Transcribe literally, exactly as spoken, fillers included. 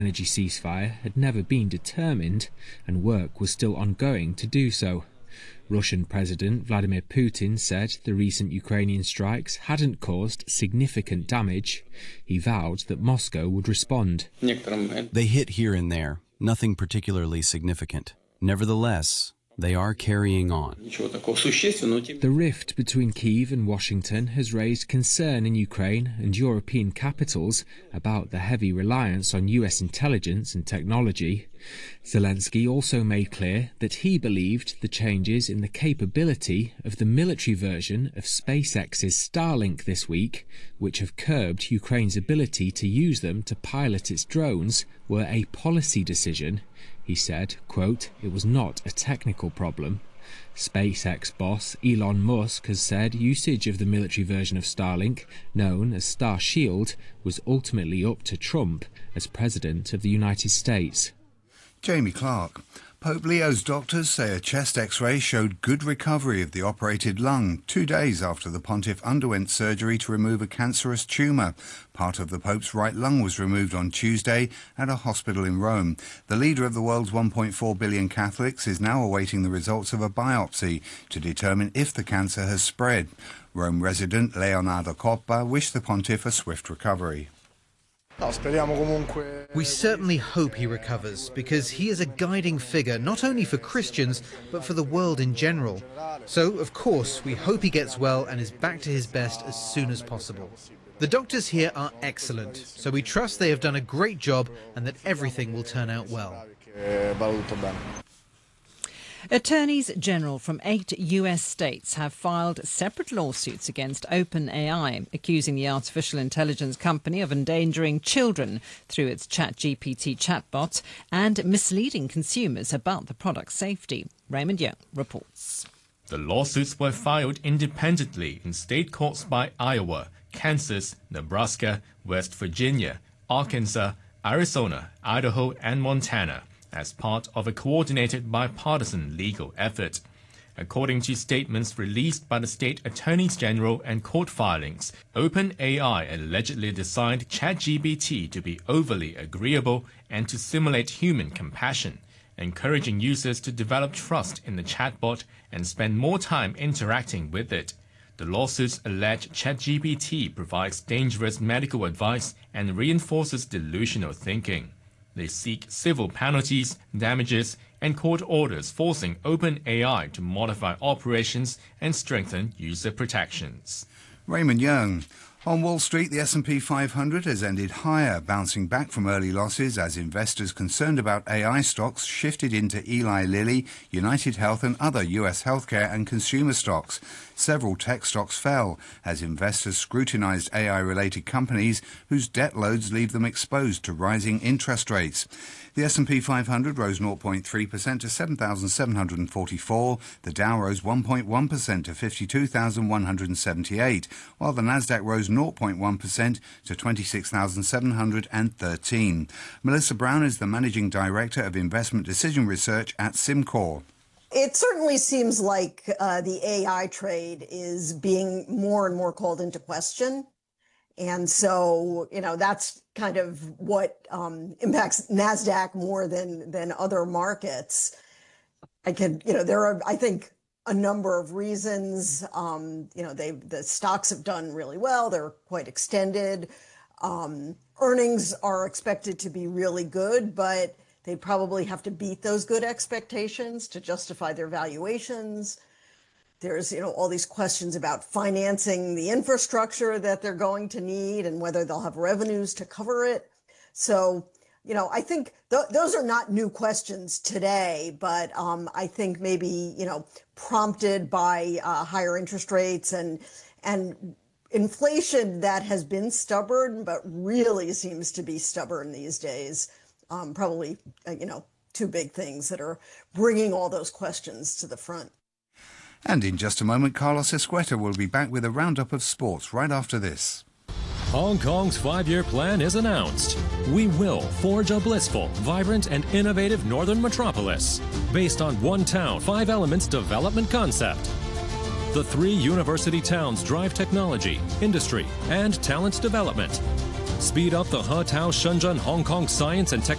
energy ceasefire had never been determined, and work was still ongoing to do so. Russian President Vladimir Putin said the recent Ukrainian strikes hadn't caused significant damage. He vowed that Moscow would respond. They hit here and there, nothing particularly significant. Nevertheless, they are carrying on. The rift between Kyiv and Washington has raised concern in Ukraine and European capitals about the heavy reliance on U S intelligence and technology. Zelensky also made clear that he believed the changes in the capability of the military version of SpaceX's Starlink this week, which have curbed Ukraine's ability to use them to pilot its drones, were a policy decision. He said, quote, "It was not a technical problem." SpaceX boss Elon Musk has said usage of the military version of Starlink, known as Starshield, was ultimately up to Trump as President of the United States. Jamie Clark. Pope Leo's doctors say a chest X-ray showed good recovery of the operated lung two days after the pontiff underwent surgery to remove a cancerous tumour. Part of the Pope's right lung was removed on Tuesday at a hospital in Rome. The leader of the world's one point four billion Catholics is now awaiting the results of a biopsy to determine if the cancer has spread. Rome resident Leonardo Coppa wished the pontiff a swift recovery. We certainly hope he recovers, because he is a guiding figure not only for Christians but for the world in general. So, of course, we hope he gets well and is back to his best as soon as possible. The doctors here are excellent, so we trust they have done a great job and that everything will turn out well. Attorneys General from eight U S states have filed separate lawsuits against OpenAI, accusing the artificial intelligence company of endangering children through its ChatGPT chatbot and misleading consumers about the product's safety. Raymond Young reports. The lawsuits were filed independently in state courts by Iowa, Kansas, Nebraska, West Virginia, Arkansas, Arizona, Idaho, and Montana, as part of a coordinated bipartisan legal effort. According to statements released by the state attorneys general and court filings, OpenAI allegedly designed ChatGPT to be overly agreeable and to simulate human compassion, encouraging users to develop trust in the chatbot and spend more time interacting with it. The lawsuits allege ChatGPT provides dangerous medical advice and reinforces delusional thinking. They seek civil penalties, damages, and court orders forcing OpenAI to modify operations and strengthen user protections. Raymond Young. On Wall Street, the S and P five hundred has ended higher, bouncing back from early losses as investors concerned about A I stocks shifted into Eli Lilly, United Health and other U S healthcare and consumer stocks. Several tech stocks fell as investors scrutinized A I-related companies whose debt loads leave them exposed to rising interest rates. The S and P five hundred rose zero point three percent to seven thousand seven hundred forty-four. The Dow rose one point one percent to fifty-two thousand one hundred seventy-eight, while the Nasdaq rose zero point one percent to twenty-six thousand seven hundred thirteen. Melissa Brown is the Managing Director of Investment Decision Research at SimCorp. It certainly seems like uh, the A I trade is being more and more called into question. And so, you know, that's kind of what um, impacts NASDAQ more than than other markets. I can, you know, there are, I think, a number of reasons. Um, you know, they the stocks have done really well. They're quite extended. Um, earnings are expected to be really good, but they probably have to beat those good expectations to justify their valuations. There's, you know, all these questions about financing the infrastructure that they're going to need and whether they'll have revenues to cover it. So, you know, I think th- those are not new questions today, but um, I think maybe, you know, prompted by uh, higher interest rates and and inflation that has been stubborn, but really seems to be stubborn these days. Um, probably, uh, you know, two big things that are bringing all those questions to the front. And in just a moment, Carlos Escueta will be back with a roundup of sports right after this. Hong Kong's five-year plan is announced. We will forge a blissful, vibrant, and innovative northern metropolis based on one town, five elements development concept. The three university towns drive technology, industry, and talent development. Speed up the He Tao Shenzhen Hong Kong Science and Technology